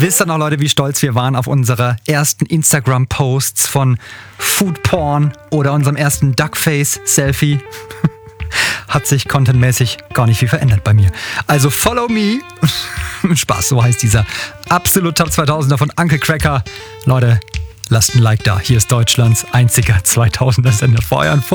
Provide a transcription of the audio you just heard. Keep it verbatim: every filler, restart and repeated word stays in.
Wisst ihr noch, Leute, wie stolz wir waren auf unsere ersten Instagram-Posts von Foodporn oder unserem ersten Duckface-Selfie? Hat sich contentmäßig gar nicht viel verändert bei mir. Also follow me. Spaß, so heißt dieser absolut Top zweitausender von Uncle Cracker. Leute, lasst ein Like da. Hier ist Deutschlands einziger zweitausender Sender. Feuer und